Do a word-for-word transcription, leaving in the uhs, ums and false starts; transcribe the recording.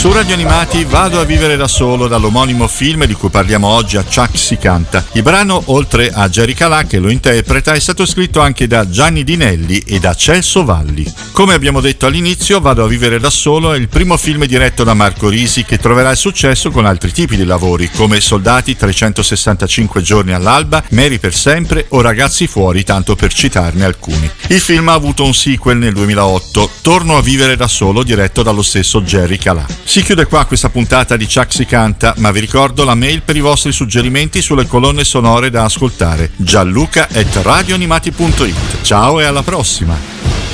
Su Radio Animati Vado a vivere da solo, dall'omonimo film di cui parliamo oggi, A Chuck si canta. Il brano, oltre a Jerry Calà che lo interpreta, è stato scritto anche da Gianni Dinelli e da Celso Valli. Come abbiamo detto all'inizio, Vado a vivere da solo è il primo film diretto da Marco Risi, che troverà il successo con altri tipi di lavori come Soldati trecentosessantacinque giorni all'alba, Mary per sempre o Ragazzi fuori, tanto per citarne alcuni. Il film ha avuto un sequel nel duemilaotto, Torno a vivere da solo, diretto dallo stesso Jerry Calà. Si chiude qua questa puntata di Chuck si canta, ma vi ricordo la mail per i vostri suggerimenti sulle colonne sonore da ascoltare: gianluca at radioanimati punto it. Ciao e alla prossima!